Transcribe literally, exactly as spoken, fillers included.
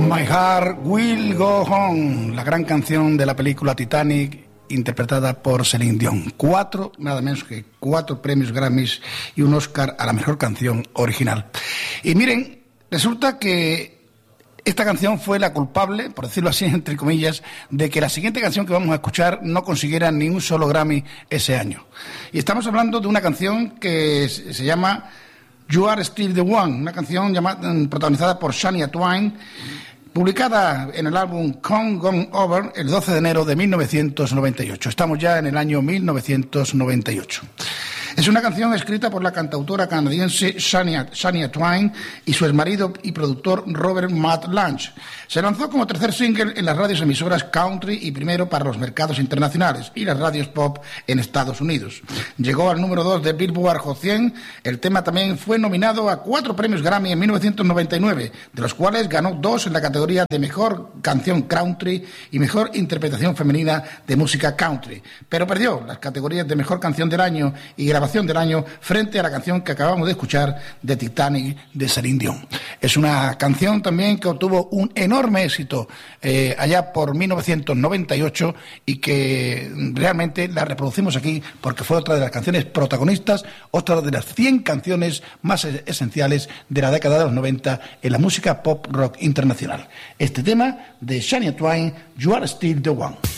My Heart Will Go On, la gran canción de la película Titanic, interpretada por Celine Dion. Cuatro, nada menos que cuatro premios Grammys y un Oscar a la mejor canción original. Y miren, resulta que esta canción fue la culpable, por decirlo así, entre comillas, de que la siguiente canción que vamos a escuchar no consiguiera ni un solo Grammy ese año. Y estamos hablando de una canción que se llama You Are Still the One, una canción llamada, protagonizada por Shania Twain, publicada en el álbum Come Gone Over el doce de enero de mil novecientos noventa y ocho. Estamos ya en el año mil novecientos noventa y ocho. Es una canción escrita por la cantautora canadiense Shania, Shania Twain y su exmarido y productor Robert Matt Lange. Se lanzó como tercer single en las radios emisoras country y primero para los mercados internacionales y las radios pop en Estados Unidos. Llegó al número dos de Billboard Hot cien. El tema también fue nominado a cuatro premios Grammy en mil novecientos noventa y nueve, de los cuales ganó dos en la categoría de Mejor Canción Country y Mejor Interpretación Femenina de Música Country, pero perdió las categorías de Mejor Canción del Año y Grabación del Año frente a la canción que acabamos de escuchar de Titanic de Celine Dion. Es una canción también que obtuvo un enorme éxito eh, allá por mil novecientos noventa y ocho y que realmente la reproducimos aquí porque fue otra de las canciones protagonistas, otra de las cien canciones más esenciales de la década de los noventa en la música pop rock internacional. Este tema de Shania Twain, You Are Still the One.